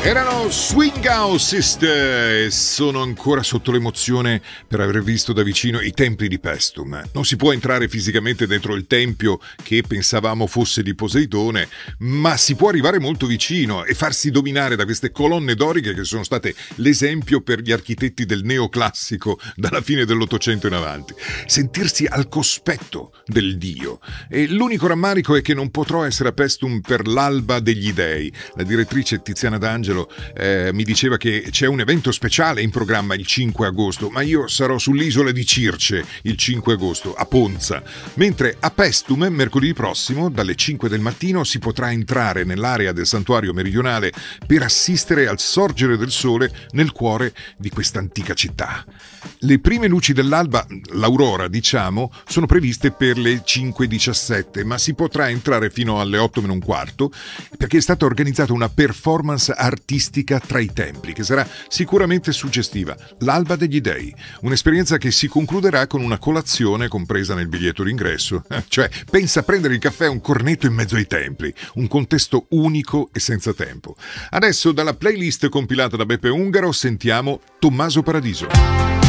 Erano Swing Houses e sono ancora sotto l'emozione per aver visto da vicino i templi di Paestum. Non si può entrare fisicamente dentro il tempio che pensavamo fosse di Poseidone, ma si può arrivare molto vicino e farsi dominare da queste colonne doriche che sono state l'esempio per gli architetti del neoclassico dalla fine dell'Ottocento in avanti. Sentirsi al cospetto del dio. E l'unico rammarico è che non potrò essere a Paestum per l'Alba degli Dei. La direttrice Tiziana D'Angelo mi diceva che c'è un evento speciale in programma il 5 agosto, ma io sarò sull'isola di Circe il 5 agosto, a Ponza, mentre a Paestum mercoledì prossimo dalle 5 del mattino si potrà entrare nell'area del santuario meridionale per assistere al sorgere del sole nel cuore di questa antica città. Le prime luci dell'alba, l'aurora diciamo, sono previste per le 5:17, ma si potrà entrare fino alle 8:15 perché è stata organizzata una performance artistica tra i templi che sarà sicuramente suggestiva, l'Alba degli Dei, un'esperienza che si concluderà con una colazione compresa nel biglietto d'ingresso, cioè pensa a prendere il caffè a un cornetto in mezzo ai templi, un contesto unico e senza tempo. Adesso dalla playlist compilata da Beppe Ungaro sentiamo Tommaso Paradiso.